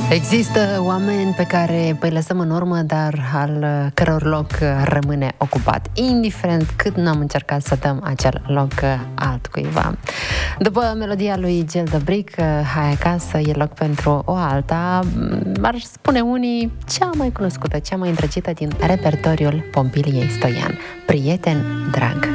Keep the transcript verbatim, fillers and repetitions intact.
Există oameni pe care îi lăsăm în urmă, dar al căror loc rămâne ocupat, indiferent cât n-am încercat să dăm acel loc altcuiva. După melodia lui Gel de Bric, Hai acasă, e loc pentru o alta, ar spune unii, cea mai cunoscută, cea mai îndrăgită din repertoriul Pompiliei Stoian, Prieten drag.